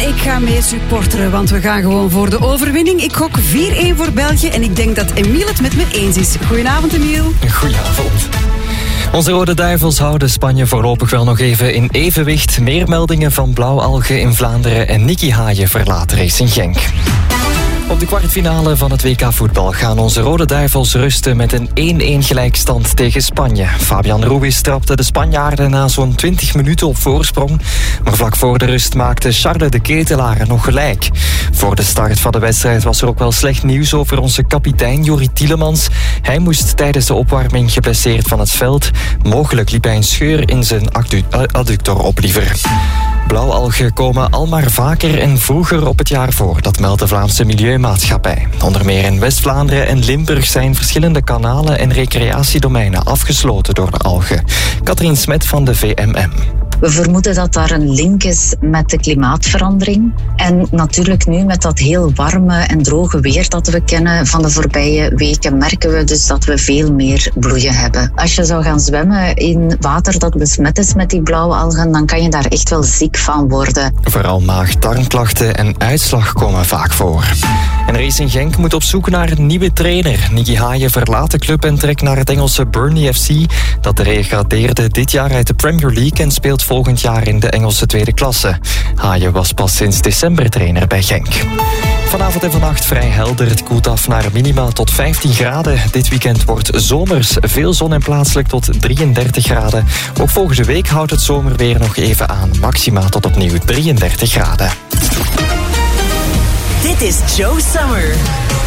ik ga mee supporteren, want we gaan gewoon voor de overwinning. Ik gok 4-1 voor België en ik denk dat Emiel het met me eens is. Goedenavond, Emiel. Goedenavond. Onze Rode Duivels houden Spanje voorlopig wel nog even in evenwicht. Meer meldingen van blauwalgen in Vlaanderen en Nicky Haaien verlaat Racing Genk. Op de kwartfinale van het WK voetbal gaan onze Rode Duivels rusten met een 1-1 gelijkstand tegen Spanje. Fabian Ruiz trapte de Spanjaarden na zo'n 20 minuten op voorsprong. Maar vlak voor de rust maakte Charles de Ketelaar nog gelijk. Voor de start van de wedstrijd was er ook wel slecht nieuws over onze kapitein Juri Tielemans. Hij moest tijdens de opwarming geblesseerd van het veld. Mogelijk liep hij een scheur in zijn adductor op liever. Blauwalgen komen al maar vaker en vroeger op het jaar voor. Dat meldt de Vlaamse Milieumaatschappij. Onder meer in West-Vlaanderen en Limburg zijn verschillende kanalen en recreatiedomeinen afgesloten door de algen. Katrien Smet van de VMM. We vermoeden dat daar een link is met de klimaatverandering. En natuurlijk nu met dat heel warme en droge weer dat we kennen van de voorbije weken, merken we dus dat we veel meer bloeien hebben. Als je zou gaan zwemmen in water dat besmet is met die blauwe algen, dan kan je daar echt wel ziek van worden. Vooral maag-darmklachten en uitslag komen vaak voor. En Racing Genk moet op zoek naar een nieuwe trainer. Nicky Haaien verlaat de club en trekt naar het Engelse Burnley FC. Dat degradeerde dit jaar uit de Premier League en speelt volgend jaar in de Engelse tweede klasse. Haaien was pas sinds december trainer bij Genk. Vanavond en vannacht vrij helder. Het koelt af naar minima tot 15 graden. Dit weekend wordt zomers. Veel zon en plaatselijk tot 33 graden. Ook volgende week houdt het zomerweer nog even aan. Maxima tot opnieuw 33 graden. Dit is Joe Summer.